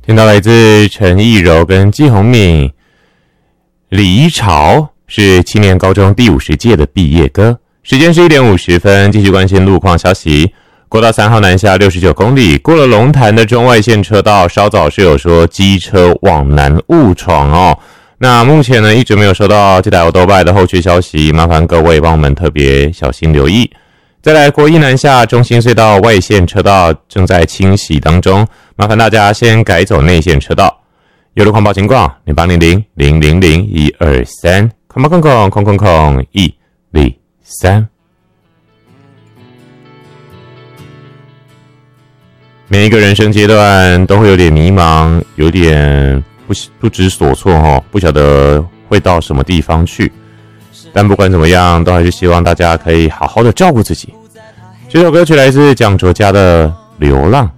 听到来自陈亦柔跟季鸿敏，李一潮是青年高中第50届的毕业歌。时间是1点50分，继续关心路况消息。国道3号南下69公里，过了龙潭的中外线车道，稍早是有说机车往南误闯哦。那目前呢，一直没有收到这台欧多拜的后续消息，麻烦各位帮我们特别小心留意。再来，国一南下中心隧道外线车道正在清洗当中，麻烦大家先改走内线车道。有路况报情况，0800-000-123，空空空空空空123。每一个人生阶段都会有点迷茫，有点不知所措哦，不晓得会到什么地方去。但不管怎么样，都还是希望大家可以好好的照顾自己。这首歌曲来自蒋卓佳的《流浪》。